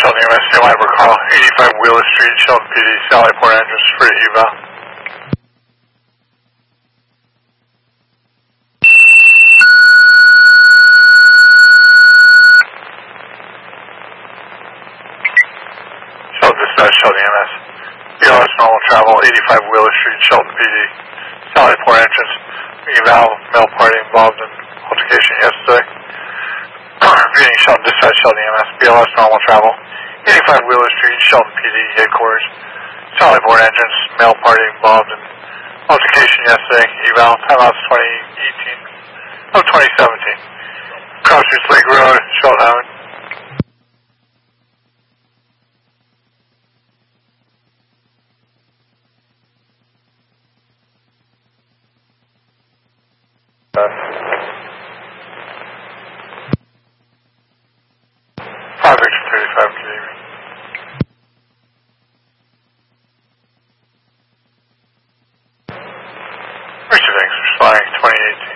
Shelton EMS, St. Liber Carl, 85 Wheeler Street, Shelton PD, Sally Port Entrance for eval. Shelton Dispatch, Shelton EMS, BLS normal travel, 85 Wheeler Street, Shelton PD, Sally Port Entrance, eval, male party involved in altercation yesterday. Reading Shelton Dispatch, Shelton EMS, BLS normal travel, 85 Wheeler Street, Shelton PD headquarters, Sally Port Entrance, male party involved in altercation yesterday, eval, timeouts 2017. Cross Streets Lake Road, Shelton Island. Five Victor 35, good evening. Richard, thanks for flying 2018.